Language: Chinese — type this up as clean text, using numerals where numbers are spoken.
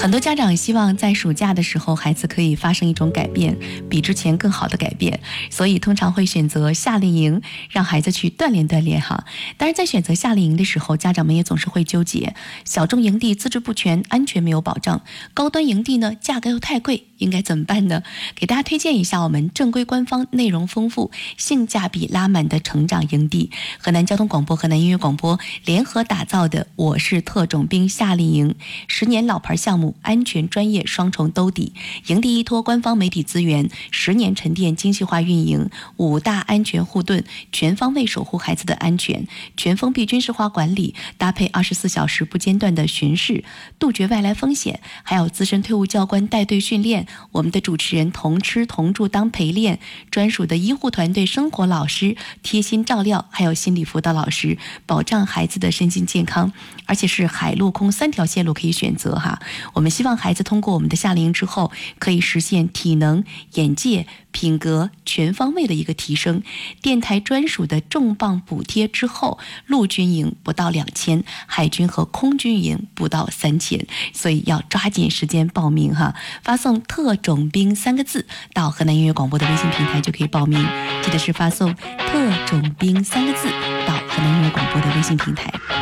很多家长希望在暑假的时候孩子可以发生一种改变，比之前更好的改变，所以通常会选择夏令营，让孩子去锻炼锻炼哈。当然在选择夏令营的时候，家长们也总是会纠结，小众营地资质不全，安全没有保障，高端营地呢价格又太贵，应该怎么办呢？给大家推荐一下我们正规官方、内容丰富、性价比拉满的成长营地，河南交通广播、河南音乐广播联合打造的我是特种兵夏令营，10年老牌项目，安全专业双重兜底，营地依托官方媒体资源，10年沉淀精细化运营，5大安全护盾，全方位守护孩子的安全，全封闭军事化管理，搭配24小时不间断的巡视，杜绝外来风险，还有资深退伍教官带队训练，我们的主持人同吃同住当陪练，专属的医护团队生活老师贴心照料，还有心理辅导老师，保障孩子的身心健康，而且是海陆空3条线路可以选择哈。我们希望孩子通过我们的夏令营之后，可以实现体能、眼界、品格全方位的一个提升。电台专属的重磅补贴之后，陆军营不到2000，海军和空军营不到3000，所以要抓紧时间报名哈。发送特种兵3个字到河南音乐广播的微信平台就可以报名，记得是发送特种兵3个字到河南音乐广播的微信平台。